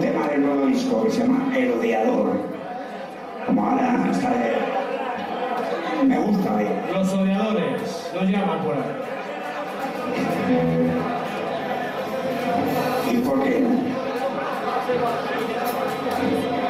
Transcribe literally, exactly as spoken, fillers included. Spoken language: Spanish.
tema del nuevo disco que se llama El Odiador. Como ahora está de... Me gusta, ¿eh? Los odiadores, los llaman por ahí. ¿Y por qué no?